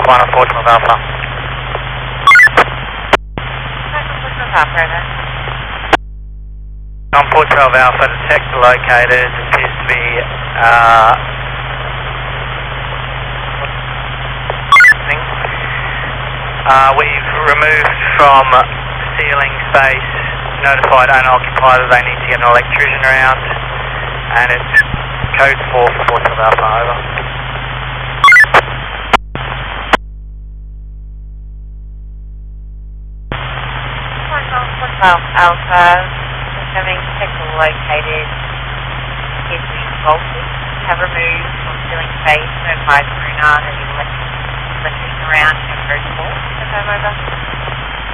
1 on 412 Alpha. On 412 Alpha, detector located, appears to be we've removed from ceiling space, notified owner-occupied that they need to get an electrician around, and it's code 4 for 412 Alpha, over. Alpha, having detector located, is the voltage, have removed from ceiling space, notified owner that the electrician around and code 4, over.